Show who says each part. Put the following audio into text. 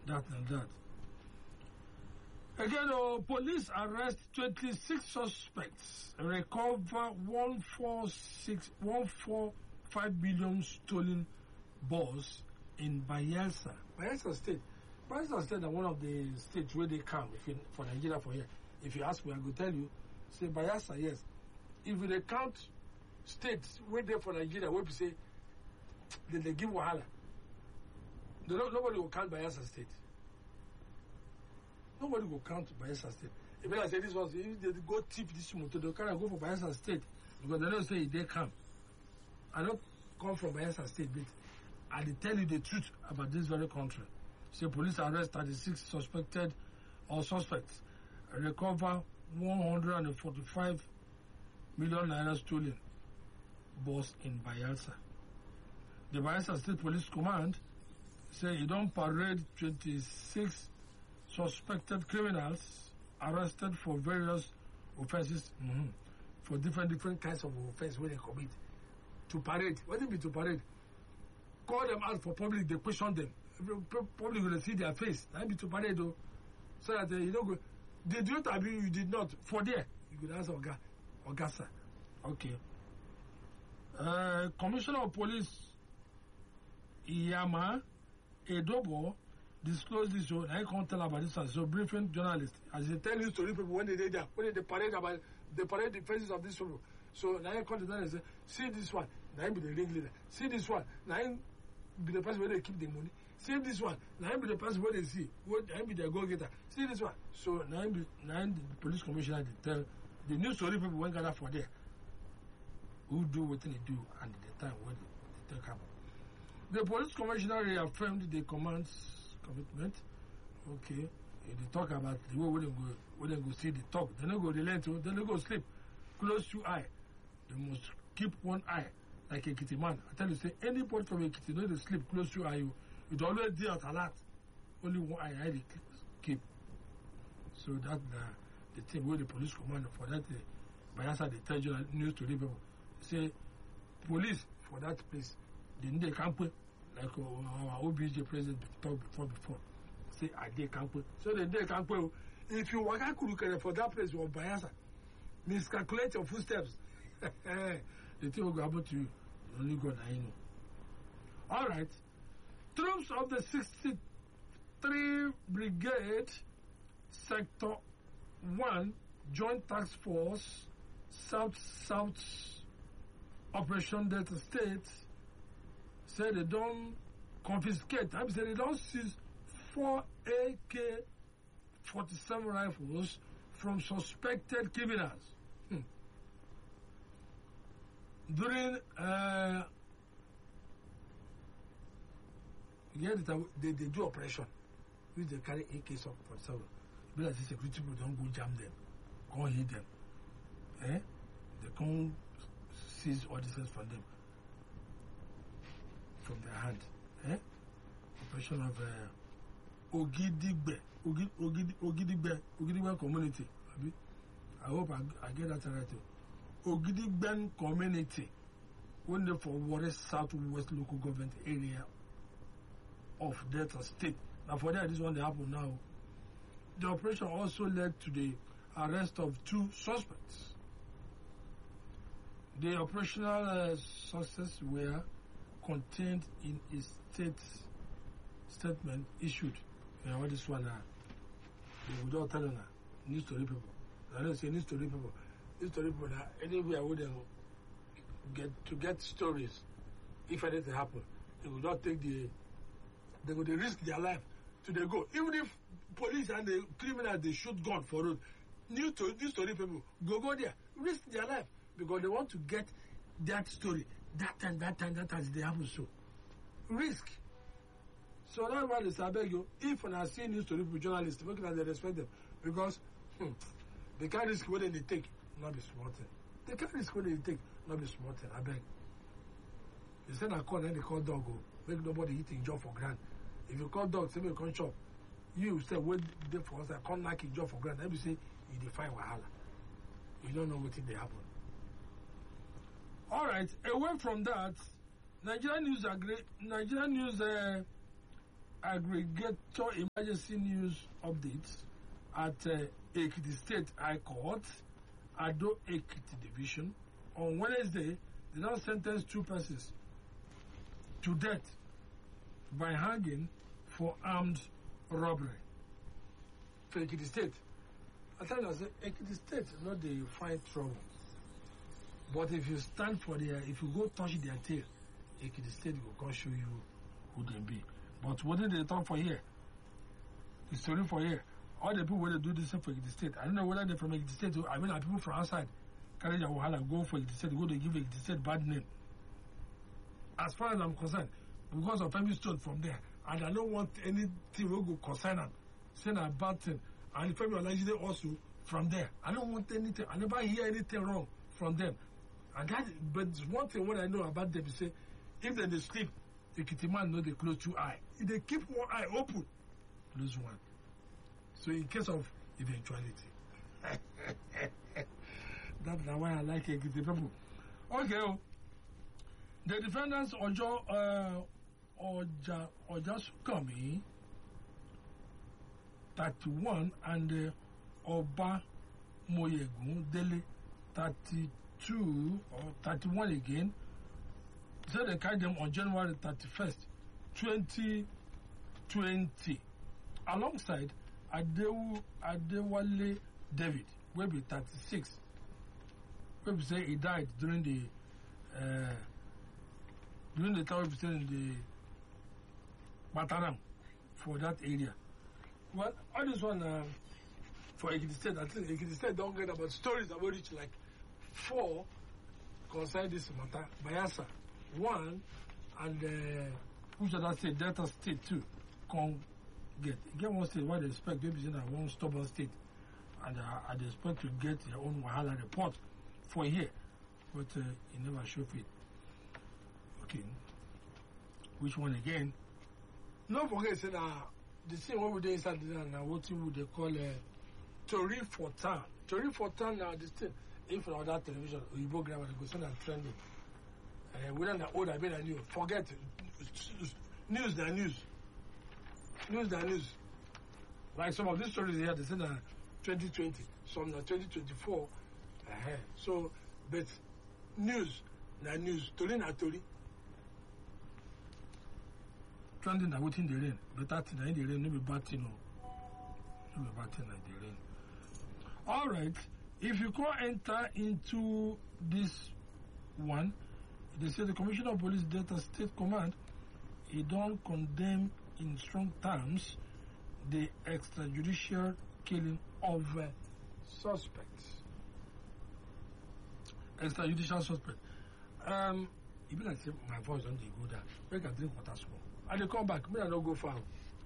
Speaker 1: That and that. Again, police arrest 26 suspects, recover 1.45 billion stolen balls in Bayelsa. Bayelsa State. Bayelsa State are one of the states where they come for Nigeria for here. If you ask me, I will tell you, say Bayelsa, yes. If they count states where they for Nigeria, where we say they give Wahala, nobody will count Bayelsa State. Nobody will count Bayelsa State. If I say this was, if they go tip this motor, they can't go for Bayelsa State because they don't say they come. I don't come from Bayelsa State, but I tell you the truth about this very country. Say police arrest 36 suspected or suspects, recover 145 million naira stolen balls in Bayelsa. The Bayelsa State Police Command say it don't parade 26 suspected criminals arrested for various offenses, for different kinds of offense where they commit. To parade, what do you mean to parade? Call them out for public, they question them. Public will see their face. That be to parade though. So that you don't go. Did you agree you did not? For there, you could ask Ogasa. Okay. Commissioner of Police Iyama Edobo disclosed this, so I can't tell about this one. So briefing journalists, as they tell you story people when they did that, when they parade about the faces of these people. So now I come to them and say, see this one, now I be the ringleader. See this one, now I be the person where they keep the money. See this one, now I be the person where they see, where I be the go-getter. See this one. So now the police commissioner they tell the new story people when gather for there who do what they do and the time when they take up. The police commissioner reaffirmed the command's commitment. Okay, they talk about the way when they go see the talk. They don't go relent to, they don't go sleep. Close two eye. They must keep one eye like a kitty man. I tell you, say anybody from a kitty, no, they sleep close to eye. You always deal at a lot. Only one eye they keep. So that the thing where the police commander for that Bayelsa they tell you news to the people. Say police for that place. They need a camp like our OBJ president talked before. Say I did camp. So they did camp. If you walk out for that place or Bayelsa, miscalculate your footsteps. The thing will go happen to you. Only God I know. Alright. Troops of the 63 Brigade Sector 1 Joint Task Force South Operation Delta State said they don't confiscate. I said they don't seize 4 AK-47 rifles from suspected criminals. During they do operation, which they carry AK-47. Be like the security people don't go jam them, go hit them. They can't seize all these things from them, from their hand. Operation of Ogidigbe community. I hope I get that right. Ogidigben community, when they for Warri Southwest local government area of Delta State. Now for that, this one they happen now. The operation also led to the arrest of 2 suspects. The operational success were contained in a statement issued. You know this one they would all tell them news story people. I don't say news story people. News story people that anywhere would them get stories. If anything happen, they would not take they would risk their life to they go. Even if police and the criminals they shoot gun for road, news story people go there, risk their life because they want to get that story. That time as they happen so. Risk. So that's why I beg you, if I see news story people journalists, look at they respect them because they can't risk what they take, not be smart. They can't risk what they take, not be smart. I beg. They say I call, then they call dog go. Make nobody eating job for grand. If you call dog, say me come shop. You say wait there for us, I can't knock your job for grand. Let me say you define wahala. You don't know what they happen. Alright, away from that, Nigerian news aggregator emergency news updates at Ekiti State High Court, Ado Ekiti Division. On Wednesday, they now sentenced 2 persons to death by hanging for armed robbery. For Ekiti State. I tell you, Ekiti State is not the find trouble. But if you stand for if you go touch their tail, Ekiti State will come show you who they be. But what did they talk for here? The story for here. All the people when they do this for Ekiti State, I don't know whether they're from Ekiti State or I mean people from outside carry their wahala go for Ekiti State, go to give Ekiti State bad name. As far as I'm concerned, because of Femi Stone from there, and I don't want anything will go concern them, saying a bad thing. And Femi Olajide also from there. I don't want anything. I never hear anything wrong from them. And that, but one thing what I know about them is say, if they sleep, the kitty man know they close 2 eyes. If they keep 1 eye open, lose 1. So in case of eventuality. That's why I like Ekiti people. Okay. The defendants Ojasukami 31 and Oba Moyegun Dele 32 or 31 again. So they carried them on January 31st, 2020, alongside Adewale David, will be 36. We say he died during the time we in the Mataram for that area. Well, all this one for Ekiti State, I think Ekiti State don't get about stories about which like 4 concern this matter. Bayelsa 1 and which other state, Delta State 2 can get. Get one state what they expect maybe in one stubborn state, and I expect to get their own Wahala report for here, but it never show it. Okay, which one again? Don't forget, say the thing what we do inside now, what would they call Tori for Town? Tori for Town now, this thing, if on that television, Oyibo grammar, they go send that trending. We don't know old, I mean, I knew. Forget news, the news. News, the news. Like some of these stories here, they say that 2020, some are 2024. So, but news, the news, Tori na Tori. Trending are waiting the rain, but that's in the rain, no be bad thing, no. No be bad thing in the rain. All right, if you can't enter into this one, they say the Commissioner of Police Delta State Command, he don't condemn in strong terms the extrajudicial killing of suspects. Extrajudicial suspect. Even I say my voice don't go down. Make I drink water small. And they come back. Me I don't go far.